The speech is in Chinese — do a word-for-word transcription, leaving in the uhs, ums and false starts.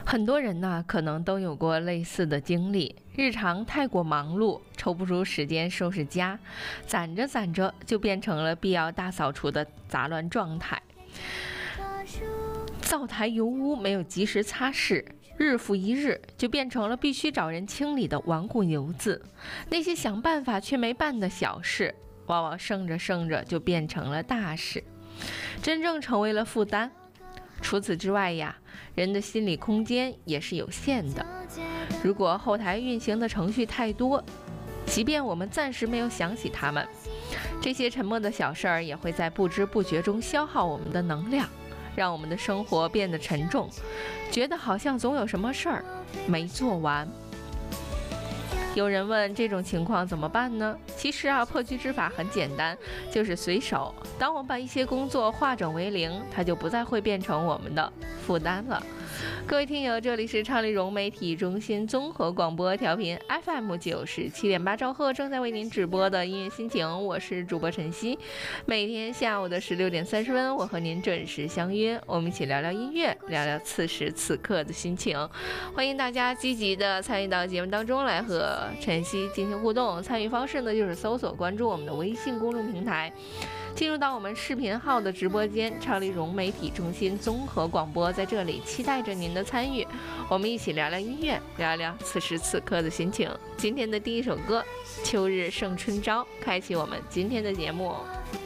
很多人呢，可能都有过类似的经历，日常太过忙碌，抽不出时间收拾家，攒着攒着就变成了必要大扫除的杂乱状态。灶台油污没有及时擦拭，日复一日就变成了必须找人清理的顽固油渍。那些想办法却没办的小事，往往剩着剩着就变成了大事，真正成为了负担。除此之外呀，人的心理空间也是有限的。如果后台运行的程序太多，即便我们暂时没有想起它们，这些沉默的小事儿也会在不知不觉中消耗我们的能量，让我们的生活变得沉重，觉得好像总有什么事儿没做完。有人问这种情况怎么办呢？其实啊，破局之法很简单，就是随手。当我们把一些工作化整为零，它就不再会变成我们的负担了。各位听友，这里是畅利融媒体中心综合广播调频 F M 九十七点八兆赫，正在为您直播的音乐心情，我是主播晨曦。每天下午的十六点三十分，我和您准时相约，我们一起聊聊音乐，聊聊此时此刻的心情。欢迎大家积极的参与到节目当中来，和晨曦进行互动。参与方式呢，就是搜索关注我们的微信公众平台，进入到我们视频号的直播间，畅利融媒体中心综合广播，在这里期待着您的参与，我们一起聊聊音乐，聊聊此时此刻的心情。今天的第一首歌《秋日胜春朝》，开启我们今天的节目。